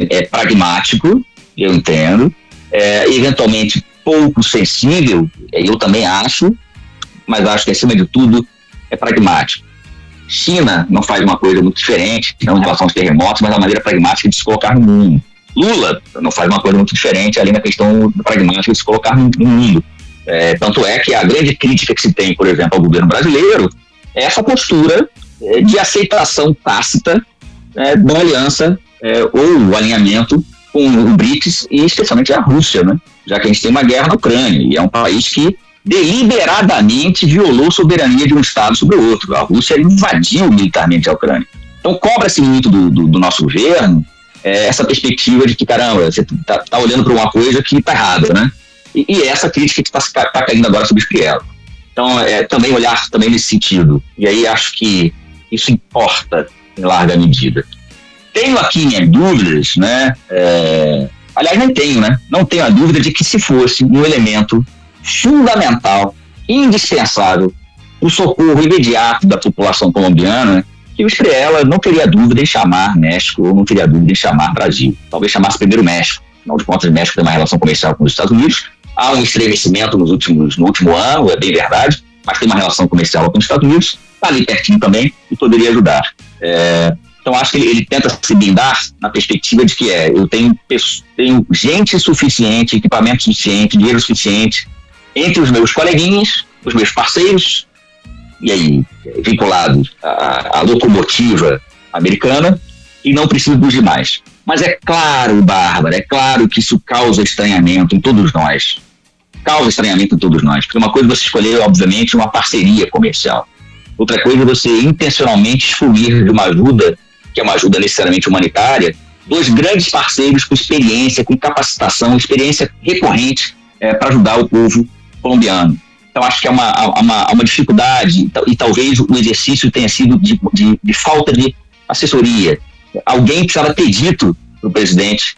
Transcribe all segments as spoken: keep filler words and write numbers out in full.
é pragmático, eu entendo, é, eventualmente pouco sensível, eu também acho, mas acho que acima de tudo é pragmático. China não faz uma coisa muito diferente, não em relação aos terremotos, mas a maneira pragmática de se colocar no mundo. Lula não faz uma coisa muito diferente, além da questão pragmática de se colocar no, no mundo. É, tanto é que a grande crítica que se tem, por exemplo, ao governo brasileiro é essa postura é, de aceitação tácita é, da aliança é, ou o alinhamento com o BRICS e especialmente a Rússia, né? Já que a gente tem uma guerra na Ucrânia e é um país que deliberadamente violou a soberania de um Estado sobre o outro. A Rússia invadiu militarmente a Ucrânia. Então cobra-se muito do, do, do nosso governo é, essa perspectiva de que, caramba, você está tá olhando para uma coisa que está errada, né? E, e essa crítica que está tá caindo agora sobre o Scriella. Então, é, também olhar também nesse sentido. E aí acho que isso importa em larga medida. Tenho aqui minhas dúvidas, né? É, aliás, não tenho, né? Não tenho a dúvida de que se fosse um elemento fundamental, indispensável, o socorro imediato da população colombiana, que o Scriella não teria dúvida em chamar México ou não teria dúvida em chamar Brasil. Talvez chamasse primeiro México. Afinal de contas, o México tem uma relação comercial com os Estados Unidos. Há um estremecimento nos últimos, no último ano, é bem verdade, mas tem uma relação comercial com os Estados Unidos, está ali pertinho também e poderia ajudar. É, então acho que ele, ele tenta se blindar na perspectiva de que é, eu tenho, tenho gente suficiente, equipamento suficiente, dinheiro suficiente entre os meus coleguinhas, os meus parceiros, e aí vinculados à, à locomotiva americana, e não preciso dos demais. Mas é claro, Bárbara, é claro que isso causa estranhamento em todos nós. Causa estranhamento em todos nós. Porque uma coisa é você escolher, obviamente, uma parceria comercial. Outra coisa é você intencionalmente excluir de uma ajuda, que é uma ajuda necessariamente humanitária, dois grandes parceiros com experiência, com capacitação, experiência recorrente é, para ajudar o povo colombiano. Então acho que é uma, uma, uma dificuldade e talvez o exercício tenha sido de, de, de falta de assessoria. Alguém precisava ter dito para o presidente,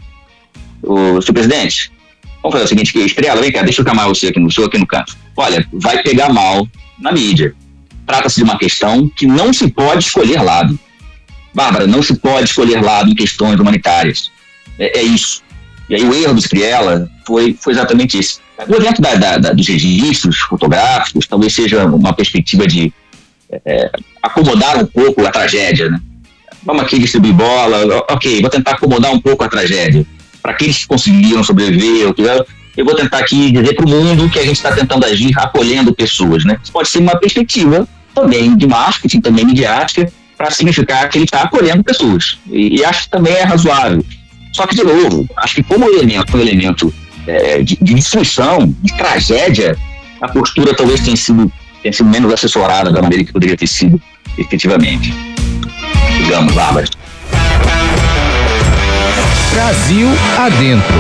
o senhor presidente, vamos fazer o seguinte, que Scriella, vem cá, deixa eu chamar você aqui no, aqui no canto. Olha, vai pegar mal na mídia. Trata-se de uma questão que não se pode escolher lado. Bárbara, não se pode escolher lado em questões humanitárias. É, é isso. E aí o erro do Scriella foi, foi exatamente isso. Dentro da, da, da, dos registros fotográficos, talvez seja uma perspectiva de é, acomodar um pouco a tragédia, né? Vamos aqui distribuir bola, ok, vou tentar acomodar um pouco a tragédia. Para aqueles que conseguiram sobreviver, eu vou tentar aqui dizer para o mundo que a gente está tentando agir acolhendo pessoas, né? Isso pode ser uma perspectiva também de marketing, também midiática, para significar que ele está acolhendo pessoas. E, e acho que também é razoável. Só que, de novo, acho que como elemento, um elemento é, de, de destruição, de tragédia, a postura talvez tenha sido, tenha sido menos assessorada da maneira que poderia ter sido efetivamente. Digamos, Bárbara. Brasil adentro.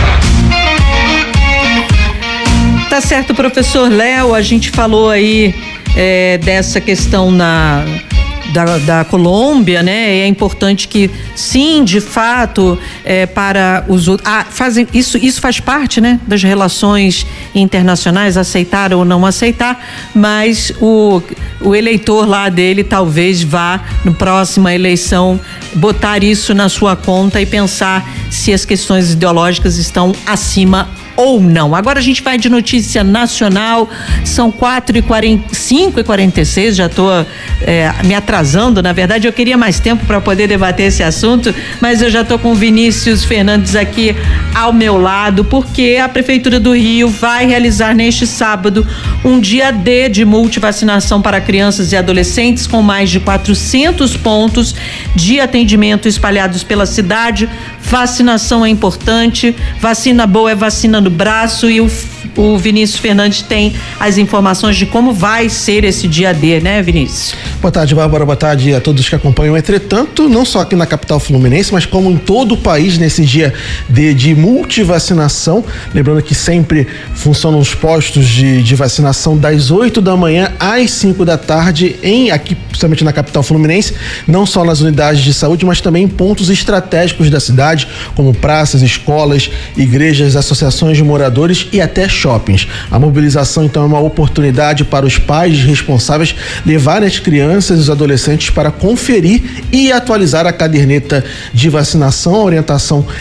Tá certo, professor Léo, a gente falou aí é, dessa questão na... Da, da Colômbia, né? É importante que, sim, de fato, é, para os outros. Ah, fazem, isso, isso faz parte, né? Das relações internacionais, aceitar ou não aceitar, mas o, o eleitor lá dele talvez vá, na próxima eleição, botar isso na sua conta e pensar se as questões ideológicas estão acima ou não. Agora a gente vai de notícia nacional, são quatro e quarenta, cinco e quarenta e seis, já estou é, me atrasando, na verdade eu queria mais tempo para poder debater esse assunto, mas eu já estou com o Vinícius Fernandes aqui ao meu lado, porque a Prefeitura do Rio vai realizar neste sábado um dia D de multivacinação para crianças e adolescentes com mais de quatrocentos pontos de atendimento espalhados pela cidade. Vacinação é importante, vacina boa é vacina no braço, e o, o Vinícius Fernandes tem as informações de como vai ser esse dia D, né, Vinícius? Boa tarde, Bárbara, boa tarde a todos que acompanham. Entretanto, não só aqui na capital fluminense, mas como em todo o país nesse dia D de multivacinação, lembrando que sempre funcionam os postos de, de vacinação das oito da manhã às cinco da tarde, em, aqui, principalmente na capital fluminense, não só nas unidades de saúde, mas também em pontos estratégicos da cidade, como praças, escolas, igrejas, associações de moradores e até shoppings. A mobilização, então, é uma oportunidade para os pais responsáveis levarem as crianças e os adolescentes para conferir e atualizar a caderneta de vacinação. A orientação